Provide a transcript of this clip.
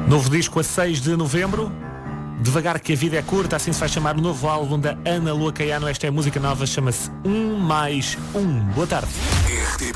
Novo disco a 6 de novembro. Devagar que a vida é curta, assim se vai chamar o novo álbum da Ana Lua Caiano. Esta é a música nova, chama-se 1 mais 1. Boa tarde.